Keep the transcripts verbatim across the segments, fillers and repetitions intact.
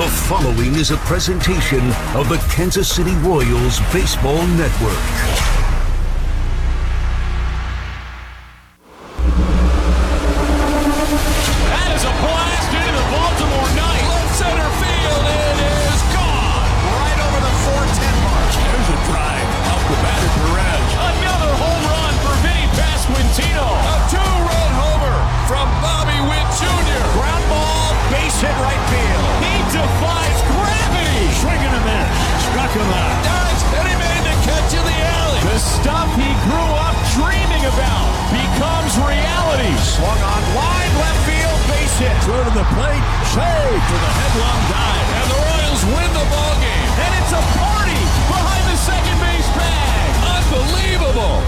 The following is a presentation of the Kansas City Royals Baseball Network. That is a blast into the Baltimore night. Left center field, it is gone. Right over the four ten mark. There's a drive out the batter Perez. Another home run for Vinny Pasquantino. A two-run homer from Bobby Witt Junior Ground ball, base hit right field. He defies gravity. Swinging a miss. Struck him out. Does, and he made the catch in the alley. The stuff he grew up dreaming about becomes reality. Swung on wide left field, base hit. Throw to the plate, save for the headlong dive. And the Royals win the ball game. And it's a party behind the second base bag. Unbelievable.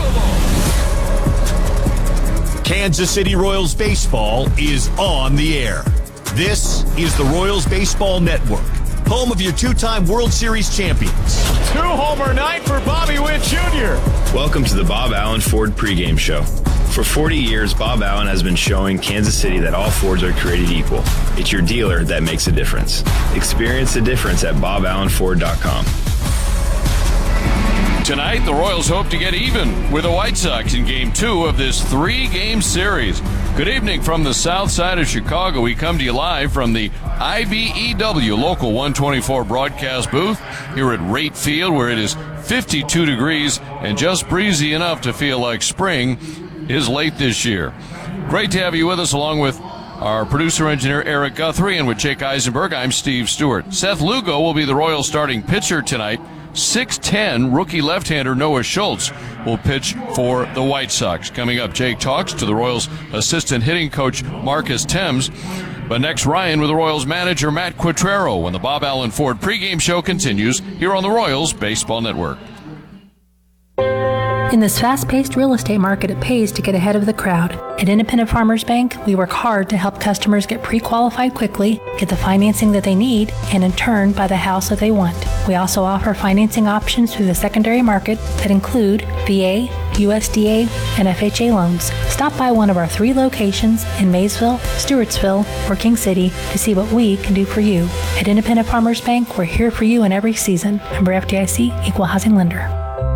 Unbelievable. Kansas City Royals baseball is on the air. This is the Royals Baseball Network, home of your two-time World Series champions. Two-homer night for Bobby Witt Junior Welcome to the Bob Allen Ford pregame show. For forty years, Bob Allen has been showing Kansas City that all Fords are created equal. It's your dealer that makes a difference. Experience the difference at bob allen ford dot com. Tonight, the Royals hope to get even with the White Sox in Game two of this three-game series. Good evening from the south side of Chicago. We come to you live from the I B E W Local one twenty-four broadcast booth here at Rate Field, where it is fifty-two degrees and just breezy enough to feel like spring is late this year. Great to have you with us, along with our producer-engineer Eric Guthrie, and with Jake Eisenberg, I'm Steve Stewart. Seth Lugo will be the Royals starting pitcher tonight. six ten rookie left-hander Noah Schultz will pitch for the White Sox. Coming up, Jake talks to the Royals assistant hitting coach Marcus Thames. But next, Ryan with the Royals manager Matt Quatrero when the Bob Allen Ford pregame show continues here on the Royals Baseball Network. In this fast-paced real estate market, it pays to get ahead of the crowd. At Independent Farmers Bank, we work hard to help customers get pre-qualified quickly, get the financing that they need, and in turn, buy the house that they want. We also offer financing options through the secondary market that include V A, U S D A, and F H A loans. Stop by one of our three locations in Maysville, Stewartsville, or King City to see what we can do for you. At Independent Farmers Bank, we're here for you in every season. Member F D I C, Equal Housing Lender.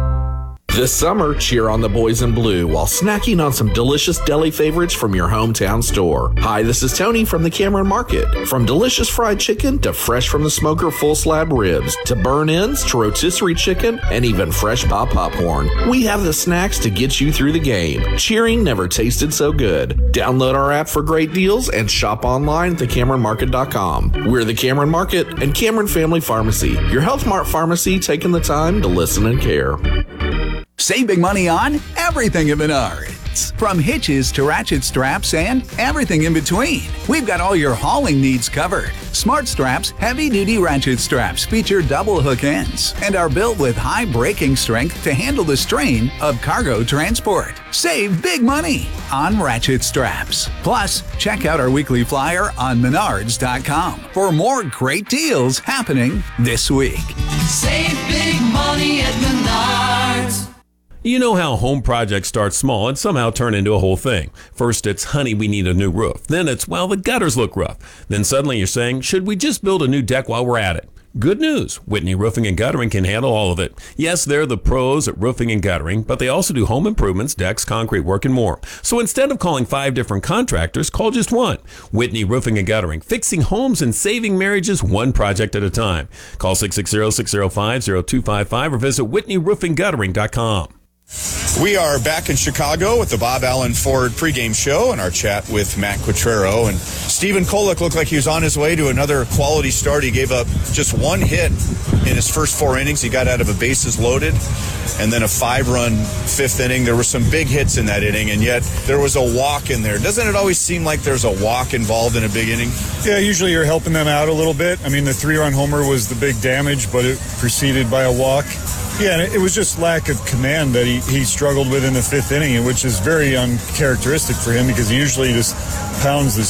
This summer, cheer on the boys in blue while snacking on some delicious deli favorites from your hometown store. Hi, this is Tony from the Cameron Market. From delicious fried chicken to fresh from the smoker full slab ribs to burn-ins to rotisserie chicken and even fresh pop popcorn, we have the snacks to get you through the game. Cheering never tasted so good. Download our app for great deals and shop online at the cameron market dot com. We're the Cameron Market and Cameron Family Pharmacy, your Health Mart pharmacy taking the time to listen and care. Save big money on everything at Menards. From hitches to ratchet straps and everything in between. We've got all your hauling needs covered. Smart Straps heavy-duty ratchet straps feature double hook ends and are built with high braking strength to handle the strain of cargo transport. Save big money on ratchet straps. Plus, check out our weekly flyer on menards dot com for more great deals happening this week. Save big money at Menards. You know how home projects start small and somehow turn into a whole thing. First it's, honey, we need a new roof. Then it's, well, the gutters look rough. Then suddenly you're saying, should we just build a new deck while we're at it? Good news. Whitney Roofing and Guttering can handle all of it. Yes, they're the pros at roofing and guttering, but they also do home improvements, decks, concrete work, and more. So instead of calling five different contractors, call just one. Whitney Roofing and Guttering, fixing homes and saving marriages one project at a time. Call six six zero, six zero five, zero two five five or visit whitney roofing guttering dot com. We are back in Chicago with the Bob Allen Ford pregame show and our chat with Matt Quatrero. And Stephen Kolek looked like he was on his way to another quality start. He gave up just one hit in his first four innings. He got out of a bases loaded and then a five-run fifth inning. There were some big hits in that inning, and yet there was a walk in there. Doesn't it always seem like there's a walk involved in a big inning? Yeah, usually you're helping them out a little bit. I mean, the three-run homer was the big damage, but it preceded by a walk. Yeah, and it was just lack of command that he, he struggled with in the fifth inning, which is very uncharacteristic for him because he usually just pounds the